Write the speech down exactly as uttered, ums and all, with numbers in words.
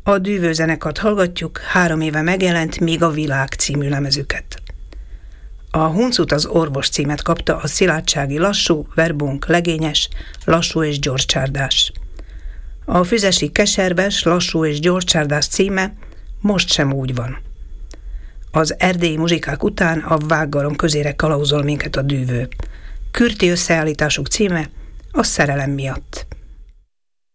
A Dűvő-zenekart hallgatjuk, három éve megjelent Míg a világ című lemezüket. A Huncut az orvos címet kapta a szilárdsági lassú, verbunk legényes, lassú és gyorscsárdás. A füzesi keserves, lassú és gyorscsárdás címe Most sem úgy van. Az erdélyi muzsikák után a vággalom közére kalauzol minket a Dűvő. Kürti összeállításuk címe A szerelem miatt.